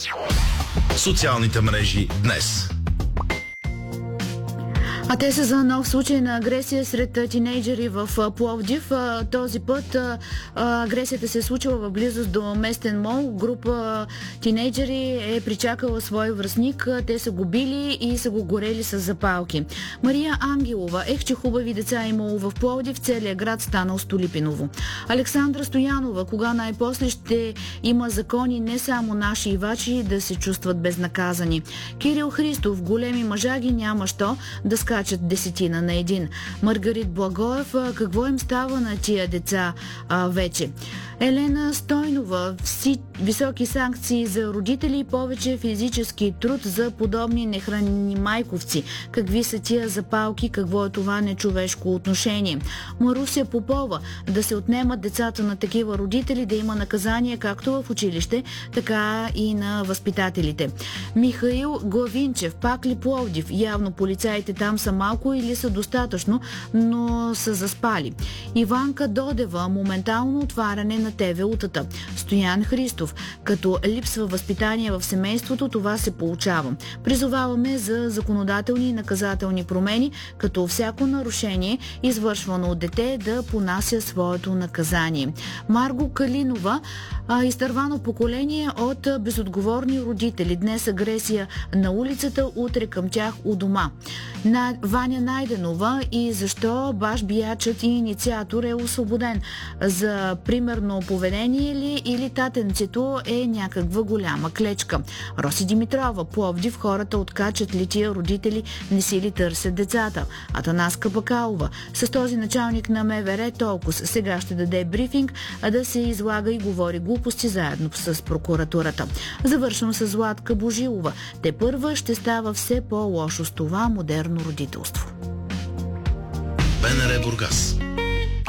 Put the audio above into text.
Социалните мрежи днес. А те са за нов случай на агресия сред тинейджери в Пловдив. Този път агресията се е случила в близост до местен мол. Група тинейджери е причакала свой връстник. Те са го били и са го горели с запалки. Мария Ангелова: че хубави деца имало в Пловдив, целият град станал Столипиново. Александра Стоянова: кога най-после ще има закони, не само наши ивачи да се чувстват безнаказани. Кирил Христов: големи мъжаги няма що да скачат десетина на един. Маргарит Благоев: какво им става на тия деца вече? Елена Стойнова: високи санкции за родители и повече физически труд за подобни нехранени майковци. Какви са тия запалки, какво е това нечовешко отношение? Маруся Попова: да се отнемат децата на такива родители, да има наказание както в училище, така и на възпитателите. Михаил Главинчев: пак ли Пловдив? Явно полицаите там са малко или са достатъчно, но са заспали. Иванка Додева: моментално отваряне на ТВ-утата. Стоян Христов: като липсва възпитание в семейството, това се получава. Призоваваме за законодателни и наказателни промени, като всяко нарушение, извършвано от дете, да понася своето наказание. Марго Калинова: изтървано поколение от безотговорни родители. Днес агресия на улицата, утре към тях у дома. Ваня Найденова: и защо баш биячът и инициатор е освободен? За примерно поведение ли, или татенцето е някаква голяма клечка? Роси Димитрова: Пловдив, хората откачат ли тия родители, не си ли търсят децата? Атанаска Бакалова: с този началник на МВР толкова. Сега ще даде брифинг, да се излага и говори глупости заедно с прокуратурата. Завършвам с Златка Божилова: те първа ще става все по-лошо с това модерно родителство. БНР Бургас.